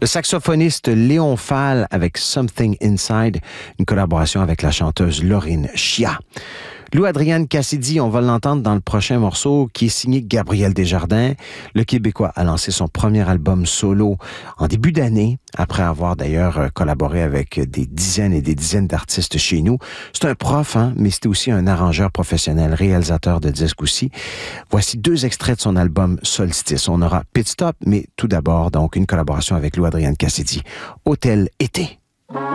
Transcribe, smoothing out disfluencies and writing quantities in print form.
Le saxophoniste Léon Fall avec Something Inside, une collaboration avec la chanteuse Laurine Chia. Lou Adrian Cassidy, on va l'entendre dans le prochain morceau qui est signé Gabriel Desjardins. Le Québécois a lancé son premier album solo en début d'année, après avoir d'ailleurs collaboré avec des dizaines et des dizaines d'artistes chez nous. C'est un prof, mais c'est aussi un arrangeur professionnel, réalisateur de disques aussi. Voici 2 extraits de son album Solstice. On aura Pit Stop, mais tout d'abord, donc, une collaboration avec Lou Adrian Cassidy. Hôtel Été.